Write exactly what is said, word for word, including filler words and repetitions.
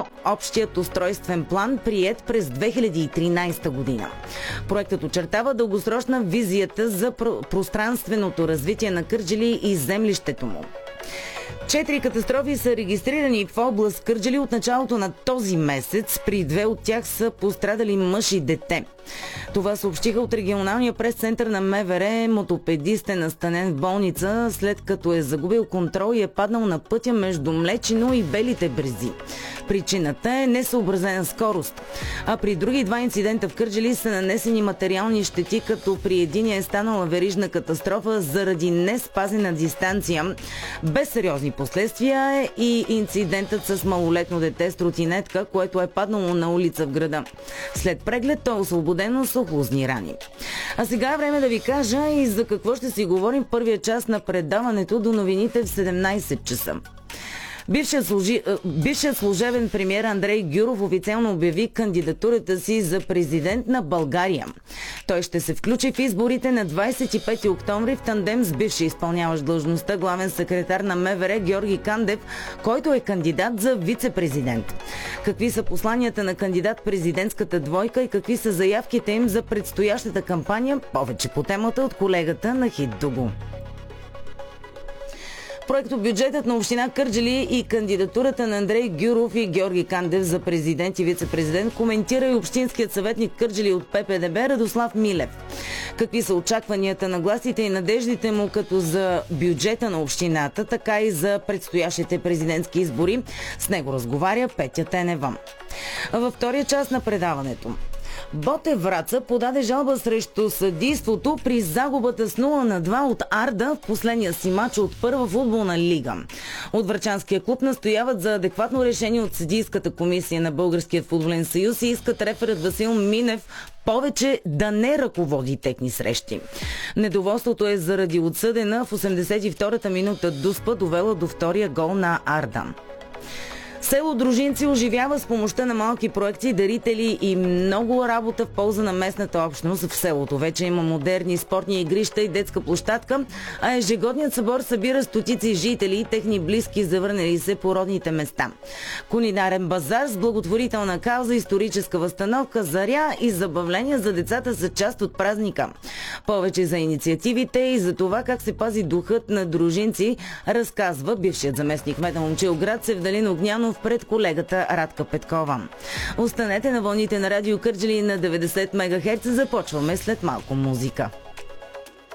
на общият устройствен план, приет през две хиляди и тринадесета година. Проектът очертава дългосрочна визията за пространственото развитие на Кърджали и землището му. Четири катастрофи са регистрирани в област Кърджали от началото на този месец. При две от тях са пострадали мъж и дете. Това съобщиха от регионалния прес-център на МВР. Мотопедист е настанен в болница, след като е загубил контрол и е паднал на пътя между Млечино и Белите брези. Причината е несъобразена скорост. А при други два инцидента в Кърджали са нанесени материални щети, като при единия е станала верижна катастрофа заради неспазена дистанция. Без сериозни последствия е и инцидентът с малолетно дете с тротинетка, което е паднало на улица в града. След преглед то е освободено с околозни рани. А сега е време да ви кажа и за какво ще си говорим в първия час на предаването до новините в седемнадесет часа. Бившият, служи... Бившият служебен премиер Андрей Гюров официално обяви кандидатурата си за президент на България. Той ще се включи в изборите на двадесет и пети октомври в тандем с бивши изпълняващ длъжността главен секретар на МВР Георги Кандев, който е кандидат за вице-президент. Какви са посланията на кандидат-президентската двойка и какви са заявките им за предстоящата кампания? Повече по темата от колегата на Хит Дуго. Проектобюджетът на община Кърджали и кандидатурата на Андрей Гюров и Георги Кандев за президент и вице-президент коментира и общинският съветник Кърджали от Пе Пе Де Бе Радослав Милев. Какви са очакванията, нагласите и надеждите му като за бюджета на общината, така и за предстоящите президентски избори? С него разговаря Петя Тенева. Във втория част на предаването. Ботев Враца подаде жалба срещу съдийството при загубата с нула на два от Арда в последния си мач от първа футболна лига. От Врачанския клуб настояват за адекватно решение от съдийската комисия на Българския футболен съюз и искат реферът Васил Минев повече да не ръководи техни срещи. Недоволството е заради отсъдена в осемдесет и втората минута дуспа, довела до втория гол на Арда. Село Дружинци оживява с помощта на малки проекти, дарители и много работа в полза на местната общност. В селото вече има модерни спортни игрища и детска площадка, а ежегодният събор събира стотици жители и техни близки, завърнали се по родните места. Кулинарен базар с благотворителна кауза, историческа възстановка, заря и забавления за децата са част от празника. Повече за инициативите и за това как се пази духът на Дружинци разказва бившият заместник кмет на Момчилград Севдалин Огнянов пред колегата Радка Петкова. Останете на вълните на Радио Кърджали на деветдесет мегахерца. Започваме след малко музика.